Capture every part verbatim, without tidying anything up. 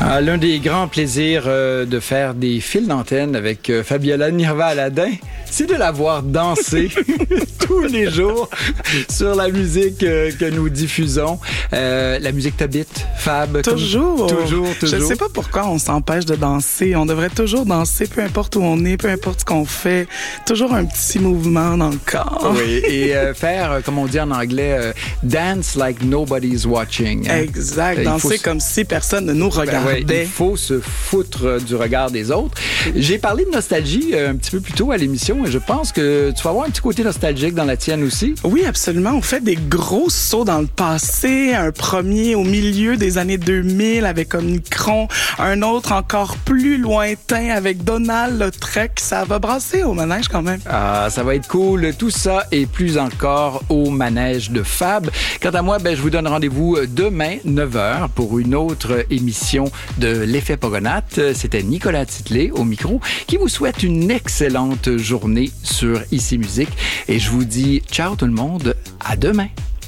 Ah, l'un des grands plaisirs euh, de faire des fils d'antenne avec euh, Fabiola Nirva-Aladin, c'est de la voir danser tous les jours sur la musique euh, que nous diffusons. Euh, la musique t'habite, Fab? Toujours. Comme... Toujours, toujours. Je ne sais pas pourquoi on s'empêche de danser. On devrait toujours danser, peu importe où on est, peu importe ce qu'on fait. Toujours un petit mouvement dans le corps. Oui, et euh, faire, comme on dit en anglais, euh, dance like nobody's watching. Hein? Exact. Il Danser faut... comme si personne ne nous regardait. Ben ouais, il faut se foutre du regard des autres. J'ai parlé de nostalgie euh, un petit peu plus tôt à l'émission et je pense que tu vas avoir un petit côté nostalgique dans la tienne aussi. Oui, absolument. On fait des gros sauts dans le passé. Un premier au milieu des années deux mille avec Omicron. Un autre encore plus lointain avec Donald le Trek. Ça va brasser au manège quand même. Ah, ça va être cool. Tout ça et plus encore au manège de Fab. Quant à moi, ben, je vous donne rendez-vous demain, neuf heures, pour une autre émission de l'Effet Pogonate. C'était Nicolas Titley au micro qui vous souhaite une excellente journée sur Ici Musique. Et je vous dis ciao tout le monde. À demain.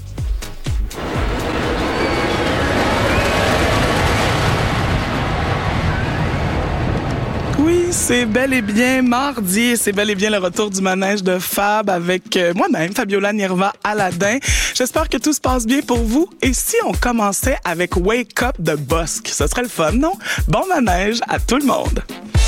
Oui, c'est bel et bien mardi et c'est bel et bien le retour du manège de Fab avec euh, moi-même, Fabiola Nirva-Aladin. J'espère que tout se passe bien pour vous. Et si on commençait avec Wake Up de Bosque, ce serait le fun, non? Bon manège à tout le monde!